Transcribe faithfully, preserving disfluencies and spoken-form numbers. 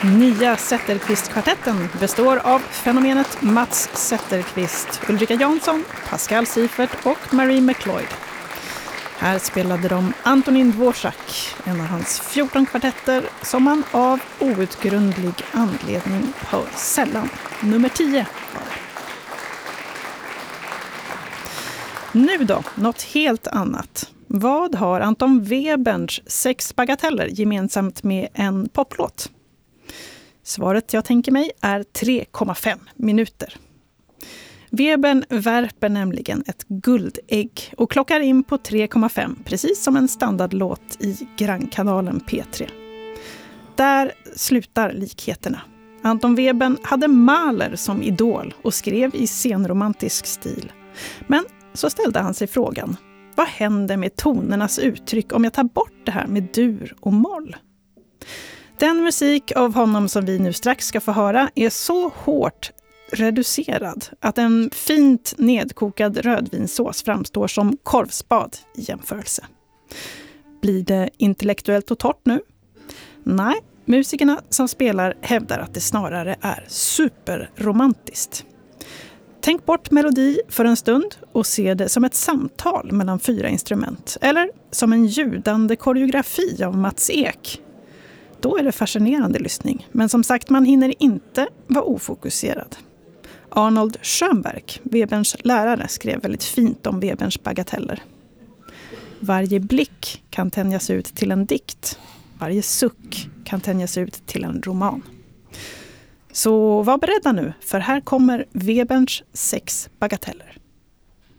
Nya Zetterqvist-kvartetten består av fenomenet Mats Zetterqvist, Ulrika Jansson, Pascal Siefert och Marie McLeod. Här spelade de Antonin Dvorak, en av hans fjorton kvartetter som man av outgrundlig anledning hör sällan. Nummer tio var det. Nu då, något helt annat. Vad har Anton Weberns sex bagateller gemensamt med en poplåt? Svaret jag tänker mig är tre komma fem minuter. Webern värper nämligen ett guldägg och klockar in på tre komma fem, precis som en standardlåt i grannkanalen P tre. Där slutar likheterna. Anton Webern hade Mahler som idol och skrev i senromantisk stil. Men så ställde han sig frågan, vad händer med tonernas uttryck om jag tar bort det här med dur och moll? Den musik av honom som vi nu strax ska få höra är så hårt reducerad att en fint nedkokad rödvinsås framstår som korvspad i jämförelse. Blir det intellektuellt och torrt nu? Nej, musikerna som spelar hävdar att det snarare är superromantiskt. Tänk bort melodi för en stund och se det som ett samtal mellan fyra instrument eller som en ljudande koreografi av Mats Ek. Då är det fascinerande lyssning, men som sagt man hinner inte vara ofokuserad. Arnold Schönberg, Weberns lärare, skrev väldigt fint om Weberns bagateller. Varje blick kan tänjas ut till en dikt. Varje suck kan tänjas ut till en roman. Så var beredda nu, för här kommer Weberns sex bagateller.